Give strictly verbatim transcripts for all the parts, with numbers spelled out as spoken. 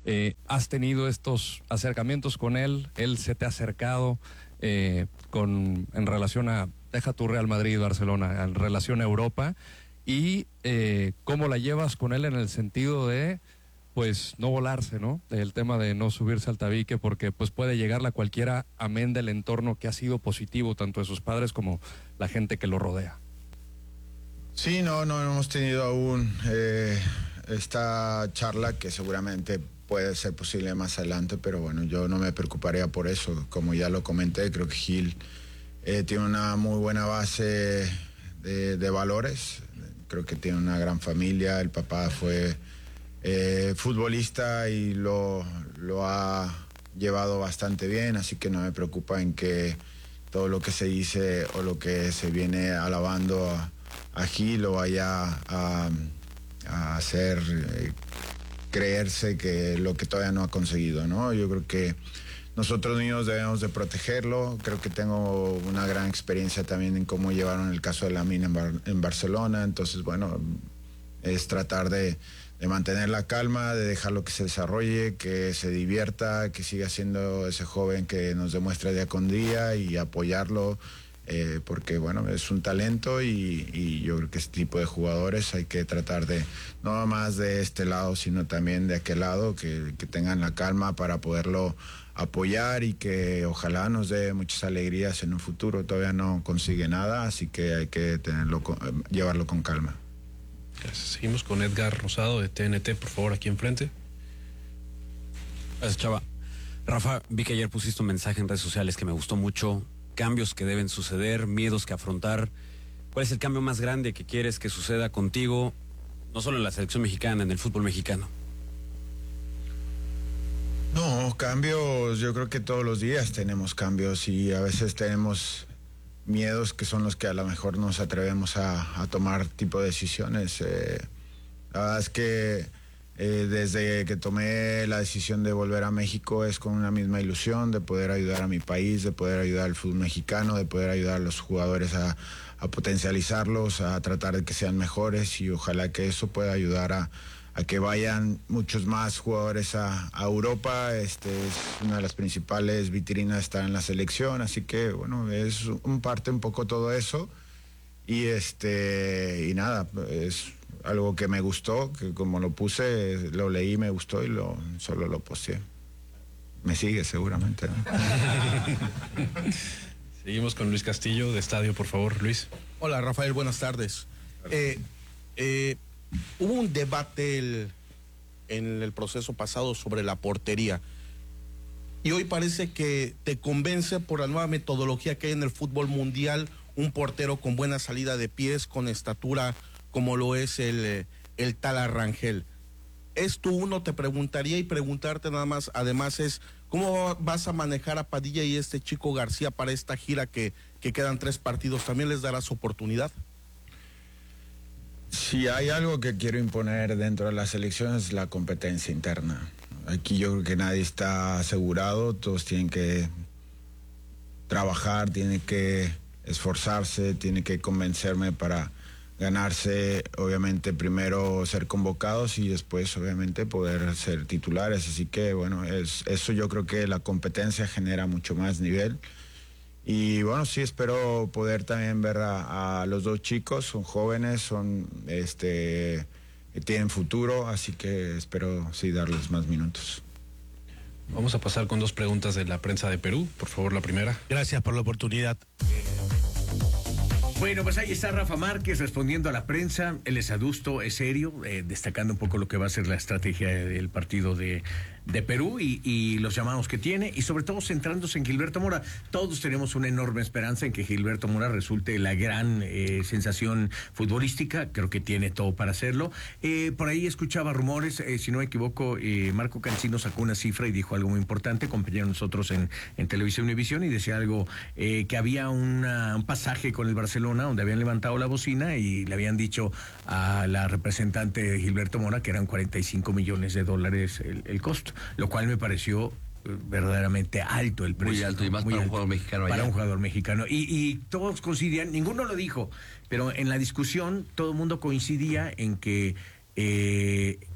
Eh, ¿Has tenido estos acercamientos con él? ¿Él se te ha acercado eh, con, en relación a, deja tu Real Madrid, Barcelona, en relación a Europa? Y eh, ¿cómo la llevas con él en el sentido de, pues, no volarse, ¿no? El tema de no subirse al tabique, porque pues puede llegarle a cualquiera, amén del entorno que ha sido positivo, tanto de sus padres como la gente que lo rodea. Sí, no, no hemos tenido aún eh, esta charla, que seguramente puede ser posible más adelante, pero bueno, yo no me preocuparía por eso. Como ya lo comenté, creo que Gil eh, tiene una muy buena base de, de valores. Creo que tiene una gran familia. El papá fue eh, futbolista y lo, lo ha llevado bastante bien, así que no me preocupa en que todo lo que se dice o lo que se viene alabando a, a Gil lo vaya a, a hacer eh, creerse que lo que todavía no ha conseguido, ¿no? Yo creo que nosotros niños debemos de protegerlo. Creo que tengo una gran experiencia también en cómo llevaron el caso de Lamine en, Bar en Barcelona. Entonces, bueno, es tratar de, de mantener la calma, de dejarlo que se desarrolle, que se divierta, que siga siendo ese joven que nos demuestra día con día, y apoyarlo, eh, porque, bueno, es un talento, y, y yo creo que este tipo de jugadores hay que tratar de, no más de este lado, sino también de aquel lado, que, que tengan la calma para poderlo apoyar, y que ojalá nos dé muchas alegrías en un futuro. Todavía no consigue nada, así que hay que tenerlo, llevarlo con calma. Gracias. Seguimos con Edgar Rosado de T N T, por favor, aquí enfrente. Gracias, Chava. Rafa, vi que ayer pusiste un mensaje en redes sociales que me gustó mucho. Cambios que deben suceder, miedos que afrontar. ¿Cuál es el cambio más grande que quieres que suceda contigo, no solo en la selección mexicana, en el fútbol mexicano? No, cambios, yo creo que todos los días tenemos cambios, y a veces tenemos miedos que son los que a lo mejor nos atrevemos a, a tomar tipo de decisiones. Eh, la verdad es que eh, desde que tomé la decisión de volver a México es con una misma ilusión de poder ayudar a mi país, de poder ayudar al fútbol mexicano, de poder ayudar a los jugadores a, a potencializarlos, a tratar de que sean mejores, y ojalá que eso pueda ayudar a a que vayan muchos más jugadores a, a Europa. Este es una de las principales vitrinas, estar en la selección, así que bueno, es un parte un poco todo eso, y este y nada, es algo que me gustó, que como lo puse, lo leí, me gustó, y lo solo lo posteé. Me sigue seguramente, ¿no? Seguimos con Luis Castillo de Estadio, por favor, Luis. Hola, Rafael, buenas tardes. Eh, eh, Hubo un debate el, en el proceso pasado sobre la portería, y hoy parece que te convence por la nueva metodología que hay en el fútbol mundial, un portero con buena salida de pies, con estatura como lo es el, el Tala Rangel. Esto uno te preguntaría, y preguntarte nada más, además, es ¿cómo vas a manejar a Padilla y este Chico García para esta gira que, que quedan tres partidos? ¿También les darás oportunidad? Si hay algo que quiero imponer dentro de la selección es la competencia interna. Aquí yo creo que nadie está asegurado, todos tienen que trabajar, tienen que esforzarse, tienen que convencerme para ganarse, obviamente primero ser convocados y después obviamente poder ser titulares. Así que bueno, es, eso yo creo que la competencia genera mucho más nivel. Y bueno, sí, espero poder también ver a, a los dos chicos, son jóvenes, son este tienen futuro, así que espero sí darles más minutos. Vamos a pasar con dos preguntas de la prensa de Perú, por favor, la primera. Gracias por la oportunidad. Bueno, pues ahí está Rafa Márquez respondiendo a la prensa. Él es adusto, es serio, eh, destacando un poco lo que va a ser la estrategia del partido de, de Perú y, y los llamados que tiene, y sobre todo centrándose en Gilberto Mora. Todos tenemos una enorme esperanza en que Gilberto Mora resulte la gran eh, sensación futbolística. Creo que tiene todo para hacerlo. Eh, por ahí escuchaba rumores, eh, si no me equivoco, eh, Marco Cancino sacó una cifra y dijo algo muy importante, compañero nosotros en, en Televisión Univisión, y decía algo, eh, que había una, un pasaje con el Barcelona donde habían levantado la bocina y le habían dicho a la representante de Gilberto Mora que eran cuarenta y cinco millones de dólares el, el costo, lo cual me pareció verdaderamente alto el precio. Muy alto, y más muy para alto, un jugador mexicano allá. Para un jugador mexicano. Y, y todos coincidían, ninguno lo dijo, pero en la discusión todo el mundo coincidía en que eh,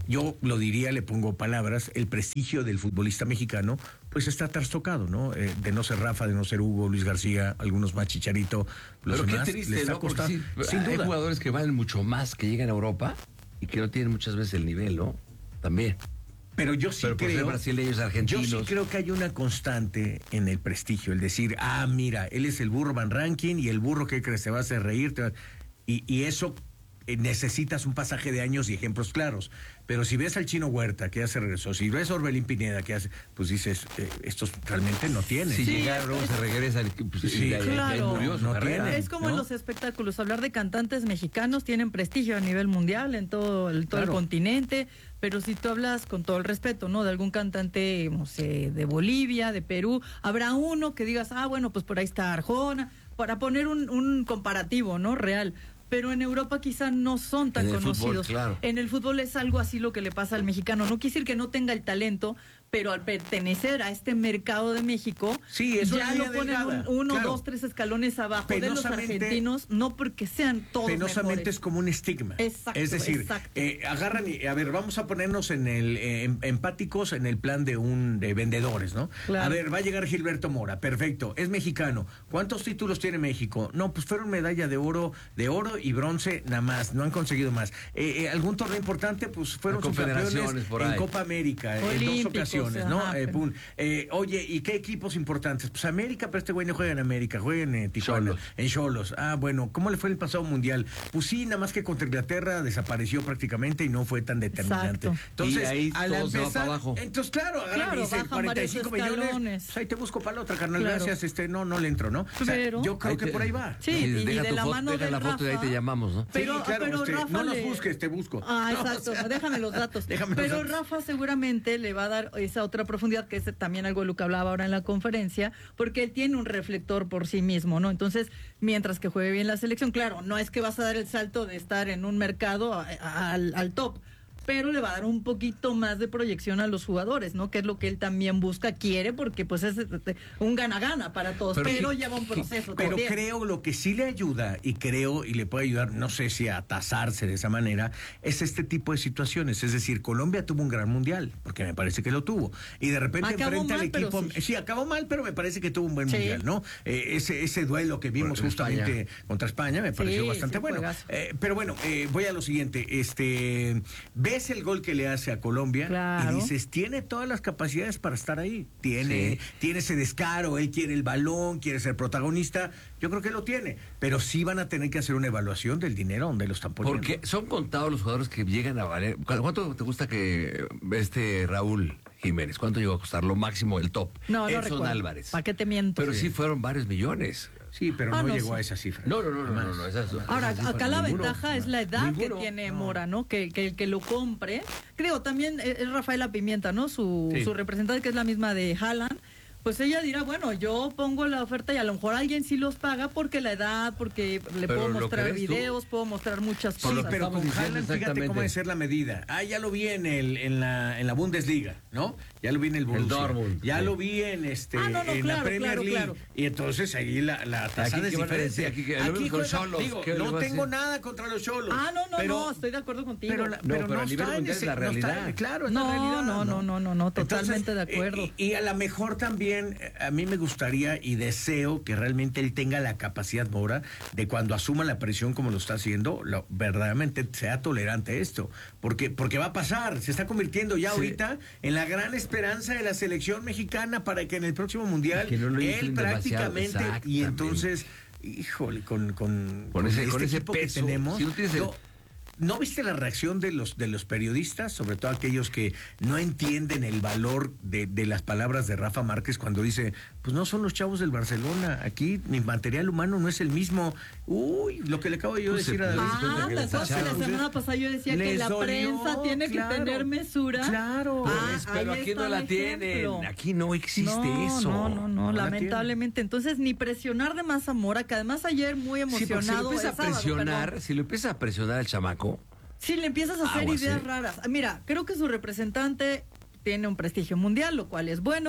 yo lo diría, le pongo palabras, el prestigio del futbolista mexicano pues está trastocado, ¿no? Eh, de no ser Rafa, de no ser Hugo, Luis García, algunos más Chicharito, los Pero qué demás triste, les está ¿no? Porque costando. sí, Sin hay duda. jugadores que valen mucho más, que llegan a Europa y que no tienen muchas veces el nivel, ¿no? También. Pero yo sí Pero por ser creo, brasileños, yo argentinos. sí creo que hay una constante en el prestigio, el decir, ah, mira, él es el burro Van Rankin y el burro que crees te va a hacer reír, te va- y, y eso eh, necesitas un pasaje de años y ejemplos claros. Pero si ves al Chino Huerta, que ya se regresó, si ves a Orbelín Pineda, que hace, pues dices, eh, estos realmente no tienen. Si Sí, llega, luego es- se regresa, pues, Sí, y ahí- ahí claro. murió su No carrera. tiene. Es como en ¿no? los espectáculos, hablar de cantantes mexicanos tienen prestigio a nivel mundial en todo el, todo el Claro. continente, pero si tú hablas con todo el respeto, ¿no? De algún cantante, no sé, de Bolivia, de Perú, habrá uno que digas, ah, bueno, pues por ahí está Arjona, para poner un, un comparativo, ¿no? Real. Pero en Europa quizá no son tan En el fútbol, conocidos. claro. En el fútbol es algo así lo que le pasa al mexicano. No quiere decir que no tenga el talento, pero al pertenecer a este mercado de México, Sí, es una ya línea lo ponen delgada, un- uno, claro. dos, tres escalones abajo de los Penosamente- argentinos, no porque sean todos Penosamente mejores. es como un estigma. Exacto, Es decir, exacto. eh, agarran y, a ver, vamos a ponernos en el eh, em- empáticos en el plan de un de vendedores, ¿no? Claro. A ver, va a llegar Gilberto Mora, perfecto, es mexicano. ¿Cuántos títulos tiene México? No, pues fueron medalla de oro, de oro y bronce nada más, no han conseguido más. Eh, eh, algún torneo importante, pues fueron Las subcampeones confederaciones por en ahí. Copa América en dos Olímpicos, ocasiones, ¿no? ajá, Eh, pero- pum. Eh, oye, ¿y qué equipos importantes? Pues América, pero este güey no juega en América, juega en eh, Tijuana, Xolos. en Cholos. Ah, bueno, ¿cómo le fue el pasado mundial? Pues sí, nada más que contra Inglaterra desapareció prácticamente y no fue tan determinante. Exacto. Entonces, Y ahí al todo se va empezar, para abajo. entonces claro, agarran Claro, y dicen bajan cuarenta y cinco varios millones, escalones. pues ahí te busco para la otra, carnal, Claro. gracias, este, no, no le entro, ¿no? O sea, Pero- yo creo Ahí que te- por ahí va. Sí, Sí, y deja de tu la foto, mano deja de la foto y ahí Rafa- te llamamos, ¿no? Pero, Sí, claro, pero este, Rafa no nos le- busques, te busco. Ah, No, exacto, o sea, déjame los datos. déjame los Pero datos. Rafa seguramente le va a dar esa otra profundidad, que es también algo de lo que hablaba ahora en la conferencia, porque él tiene un reflector por sí mismo, ¿no? Entonces, mientras que juegue bien la selección, claro, no es que vas a dar el salto de estar en un mercado a- a- al, al top, pero le va a dar un poquito más de proyección a los jugadores, ¿no? Que es lo que él también busca, quiere, porque pues es este, un gana-gana para todos, pero, Pero- lleva un proceso Pero también. creo lo que sí le ayuda, y creo y le puede ayudar, no sé si a tasarse de esa manera, es este tipo de situaciones. Es decir, Colombia tuvo un gran mundial, porque me parece que lo tuvo. Y de repente Acabó enfrenta al mal, pero equipo. sí. Sí. acabó mal, pero me parece que tuvo un buen Sí. mundial, ¿no? Eh, ese, ese duelo que vimos Contra justamente España. contra España me pareció Sí, bastante sí, bueno. juegazo. Eh, pero bueno, eh, voy a lo siguiente. Este, ¿ves el gol que le hace a Colombia? Claro. Y dices, tiene todas las capacidades para estar ahí. Tiene, Sí. tiene ese descaro, él quiere el balón, quiere ser protagonista. Yo creo que lo tiene. Pero sí van a tener que hacer una evaluación del dinero donde lo están poniendo. Porque son contados los jugadores que llegan a valer. ¿Cu- ¿Cuánto te gusta que este Raúl Jiménez? ¿Cuánto llegó a costar? Lo máximo, el top. No, no Edson recuerdo. Álvarez. ¿Para qué te miento? Pero sí fueron varios millones. Sí, pero Ah, no, no, llegó sí. a esa cifra. No, no, no, no, Jamás. no, no, esas- Ahora, esas acá cifras, la ninguno. ventaja es la edad Ninguno. que tiene Mora, ¿no? Que, que el que lo compre. Creo también es es Rafaela Pimienta, ¿no? Su, Sí. su representante, que es la misma de Haaland. Pues ella dirá, bueno, yo pongo la oferta y a lo mejor alguien sí los paga porque la edad, porque le Pero puedo ¿lo mostrar crees tú? videos, puedo mostrar muchas Sí, cosas. pero estamos con diciendo Haaland, fíjate exactamente. cómo debe ser la medida. Ah, ya lo vi en el en la en la Bundesliga, ¿no? Ya lo vi en el Borussia. Dortmund, ya sí. lo vi en este Ah, no, no, en claro, la Premier claro, League. claro. Y entonces ahí la la tasada Aquí, es ¿qué van a diferente. decir? Aquí, que lo vemos con juega- Xolos, digo, ¿qué le no va a tengo decir? nada contra los Cholos. Ah, no, no, pero, no, estoy de acuerdo contigo. Pero, la- No, pero pero no a nivel está en mundial ese- es la no está- realidad. claro, es No, la realidad. no, no, no, no, no, totalmente de acuerdo. Y, y a lo mejor también eh, a mí me gustaría y deseo que realmente él tenga la capacidad, Mora, de cuando asuma la presión como lo está haciendo, lo, verdaderamente sea tolerante a esto. Porque, porque va a pasar, se está convirtiendo ya Sí. ahorita en la gran esperanza de la selección mexicana para que en el próximo mundial Que no lo él inflen demasiado, prácticamente y exactamente. entonces, híjole, con, con, Con ese- este con ese equipo peso, que tenemos. si no tienes el- yo- ¿No viste la reacción de los de los periodistas, sobre todo aquellos que no entienden el valor de, de las palabras de Rafa Márquez cuando dice, pues no son los chavos del Barcelona, aquí mi material humano no es el mismo? Uy, lo que le acabo de yo Pues decir se a David. puso- Ah, cuenta que ¿te les acuerdas que la echaron. semana pasada yo decía que Les la dolió, prensa tiene claro. que tener mesura? Claro. Ah, Pero ahí aquí está no la el tienen. ejemplo. Aquí no existe no, eso. No, no, no, No la lamentablemente. Entonces, ni presionar de más a Mora, que además ayer muy Sí, porque si lo emocionado. empieza a el sábado, presionar, perdón. si lo empieza a presionar al chamaco, Sí, le empiezas a hacer Aguas, ideas ¿eh? raras. Mira, creo que su representante tiene un prestigio mundial, lo cual es bueno.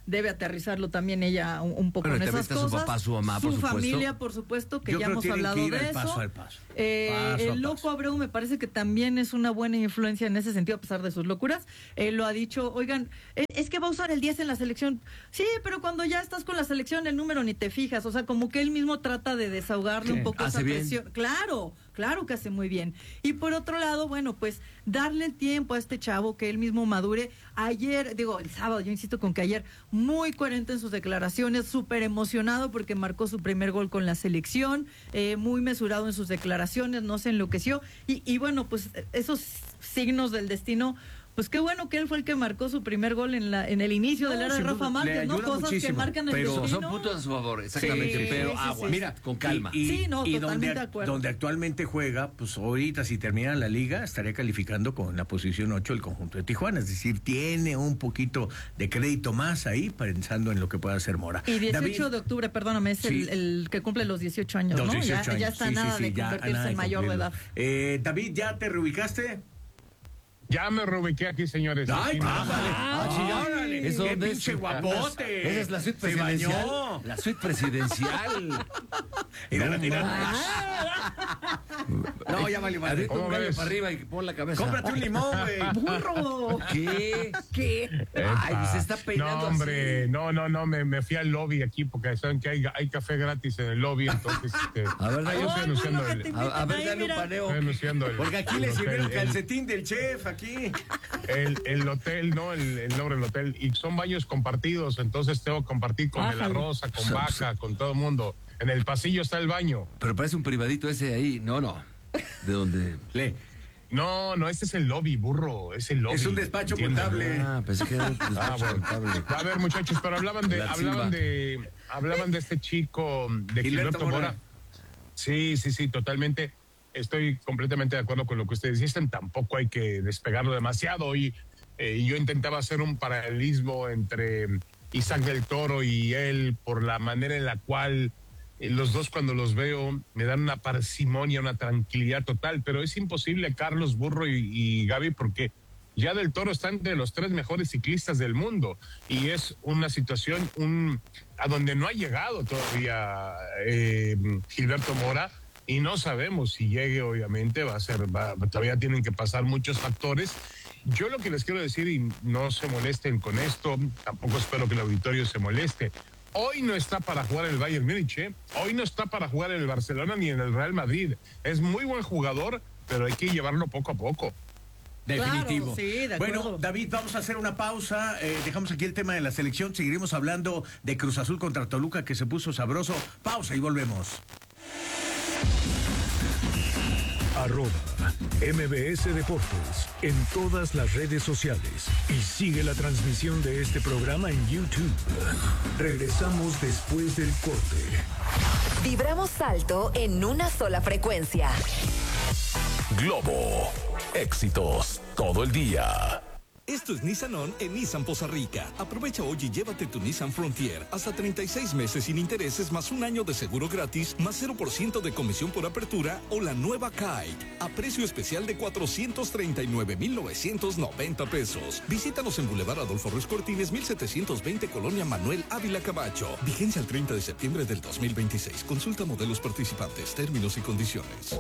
debe aterrizarlo también ella un, un poco Bueno, en también esas está su cosas. papá, su mamá, por Su supuesto. familia, por supuesto, que Yo ya creo hemos que tienen hablado que ir de al eso. paso al paso. Eh, Paso a el loco paso. Abreu me parece que también es una buena influencia en ese sentido, a pesar de sus locuras. Él lo ha dicho, oigan, eh, es que va a usar el diez en la selección. Sí, pero cuando ya estás con la selección, el número ni te fijas. O sea, como que él mismo trata de desahogarle Sí. un poco ¿Hace esa bien? presión. Claro, claro que hace muy bien. Y por otro lado, bueno, pues darle el tiempo a este chavo que él mismo madure. Ayer, digo, el sábado, yo insisto con que ayer, muy coherente en sus declaraciones, súper emocionado porque marcó su primer gol con la selección, eh, muy mesurado en sus declaraciones, no se enloqueció. Y, y bueno, pues esos signos del destino. Pues qué bueno que él fue el que marcó su primer gol en la en el inicio de la era de sin Rafa duda, Márquez, le ¿no? ayuda Cosas que muchísimo, marcan el pero- destino. Son puntos a su favor, exactamente, Sí, pero sí, agua. sí. Mira, con calma. Y, Sí, no, y totalmente donde, de acuerdo. donde actualmente juega, pues ahorita si termina la liga, estaría calificando con la posición ocho el conjunto de Tijuana. Es decir, tiene un poquito de crédito más ahí pensando en lo que pueda hacer Mora. Y dieciocho David, de octubre, perdóname, es Sí. el, el que cumple los dieciocho años, los ¿no? dieciocho ya, años. ya está Sí, sí, nada sí, de ya a convertirse nada en mayor de cumplirlo. edad. Eh, David, ¿ya te reubicaste? Ya me reubiqué aquí, señores. ¡Ay, Aquí no- pásale! Ah, ¡Órale! ¿Eso ¡Qué dónde es? pinche guapote! Esa es la suite Se presidencial. bañó. La suite presidencial. Mírala, mírala. No, ya vale, vale. ¿Cómo Un gallo ves? para arriba y pon la cabeza. Cómprate un limón, güey. ¡Burro! ¿Qué? ¿Qué? Ay, se está peinando No, hombre, no, no, no, me, me fui al lobby aquí porque saben que hay, hay café gratis en el lobby, entonces... Este, A ver, ahí dale. yo estoy Ay, anunciando bueno, el... que te- A, a ver, Ahí, dale un mira. paneo. Estoy anunciando el... Porque aquí le el sirvieron el hotel, el- calcetín del chef, aquí. El, el hotel, ¿no? El, el nombre del hotel. Y son baños compartidos, entonces tengo que compartir con el Ájale. Rosa, con Vaca, con todo el mundo. En el pasillo está el baño. Pero parece un privadito ese ahí. No, no. ¿De dónde? Le. No, no, este es el lobby, burro. Es el lobby. Es un despacho ¿Entiendes? contable. Ah, pensé que era un Ah, despacho bueno. contable. A ver, muchachos, pero hablaban de, La hablaban Silva. de, hablaban de este chico, de Gilberto Gilberto Mora. Mora. Sí, sí, sí, totalmente. Estoy completamente de acuerdo con lo que ustedes dicen. Tampoco hay que despegarlo demasiado. Y eh, yo intentaba hacer un paralelismo entre Isaac del Toro y él por la manera en la cual eh, los dos cuando los veo me dan una parsimonia, una tranquilidad total. Pero es imposible, Carlos, Burro y, y Gaby, porque ya Del Toro está entre los tres mejores ciclistas del mundo y es una situación un, a donde no ha llegado todavía eh, Gilberto Mora y no sabemos si llegue, obviamente, va a ser, va, todavía tienen que pasar muchos factores. Yo lo que les quiero decir, y no se molesten con esto, tampoco espero que el auditorio se moleste, hoy no está para jugar el Bayern Múnich, ¿eh? Hoy no está para jugar en el Barcelona ni en el Real Madrid. Es muy buen jugador, pero hay que llevarlo poco a poco. Definitivo. Claro, sí, de acuerdo. Bueno, David, vamos a hacer una pausa. Eh, dejamos aquí el tema de la selección. Seguiremos hablando de Cruz Azul contra Toluca, que se puso sabroso. Pausa y volvemos. Arroba M B S Deportes en todas las redes sociales y sigue la transmisión de este programa en YouTube. Regresamos después del corte. Vibramos alto en una sola frecuencia. Globo. Éxitos todo el día. Esto es Nissan On en Nissan Poza Rica. Aprovecha hoy y llévate tu Nissan Frontier hasta treinta y seis meses sin intereses más un año de seguro gratis más cero por ciento de comisión por apertura o la nueva Kite a precio especial de cuatrocientos treinta y nueve mil novecientos noventa pesos. Visítanos en Boulevard Adolfo Ruiz Cortines mil setecientos veinte Colonia Manuel Ávila Camacho. Vigencia el treinta de septiembre del dos mil veintiséis. Consulta modelos participantes, términos y condiciones.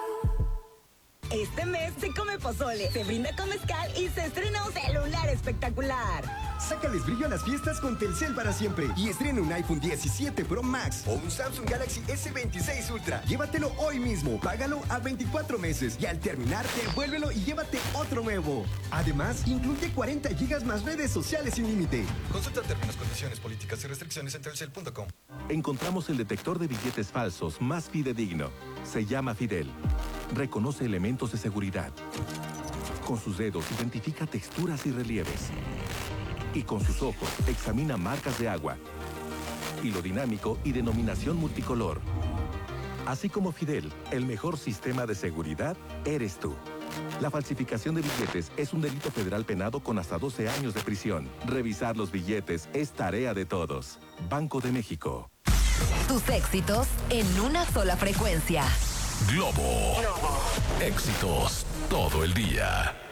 Este mes se come pozole, se brinda con mezcal y se estrena un celular espectacular. Sácales brillo a las fiestas con Telcel para siempre y estrena un iPhone diecisiete Pro Max o un Samsung Galaxy S veintiséis Ultra. Llévatelo hoy mismo, págalo a veinticuatro meses y al terminar devuélvelo y llévate otro nuevo. Además, incluye cuarenta gigas más redes sociales sin límite. Consulta términos, condiciones, políticas y restricciones en telcel punto com. Encontramos el detector de billetes falsos más fidedigno. Se llama Fidel. Reconoce elementos de seguridad. Con sus dedos identifica texturas y relieves. Y con sus ojos examina marcas de agua, hilo dinámico y denominación multicolor. Así como Fidel, el mejor sistema de seguridad eres tú. La falsificación de billetes es un delito federal penado con hasta doce años de prisión. Revisar los billetes es tarea de todos. Banco de México. Tus éxitos en una sola frecuencia. Globo. Éxitos todo el día.